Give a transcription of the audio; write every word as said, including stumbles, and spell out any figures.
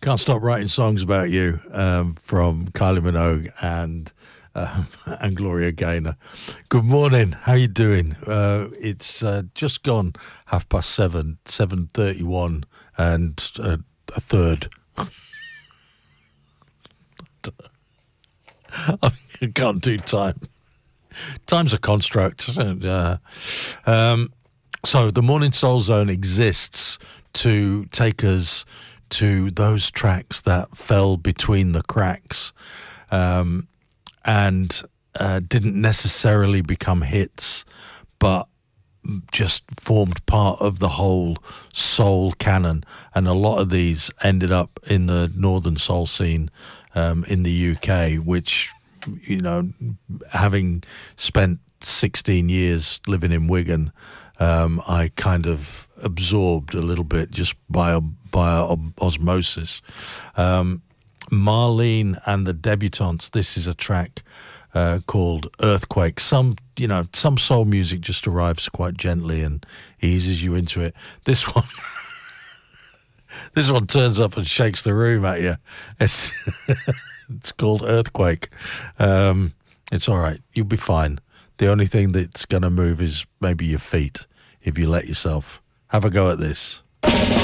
Can't Stop Writing Songs About You um, from Kylie Minogue and uh, and Gloria Gaynor. Good morning. How you doing? Uh, it's uh, just gone half past seven, seven thirty-one, and uh, a third. I can't do time. Time's a construct. Uh, um, so the Morning Soul Zone exists to take us to those tracks that fell between the cracks um, and uh, didn't necessarily become hits, but just formed part of the whole soul canon. And a lot of these ended up in the northern soul scene um, in the U K, which, you know, having spent sixteen years living in Wigan, um, I kind of absorbed a little bit just by by osmosis. Um, Marlene and the Debutantes. This is a track uh, called Earthquake. Some, you know, some soul music just arrives quite gently and eases you into it. This one, this one turns up and shakes the room at you. It's it's called Earthquake. Um, it's all right. You'll be fine. The only thing that's going to move is maybe your feet if you let yourself. Have a go at this.